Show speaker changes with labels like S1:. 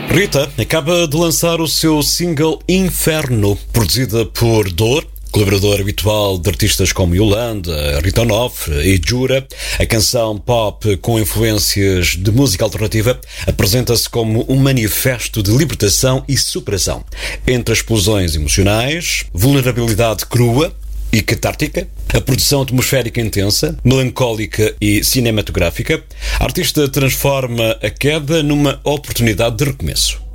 S1: Rita acaba de lançar o seu single Inferno, produzida por Dor, colaborador habitual de artistas como Yolanda, Rita Onofre e Jura. A canção pop com influências de música alternativa apresenta-se como um manifesto de libertação e superação. Entre explosões emocionais, vulnerabilidade crua e catártica, a produção atmosférica intensa, melancólica e cinematográfica, a artista transforma a queda numa oportunidade de recomeço.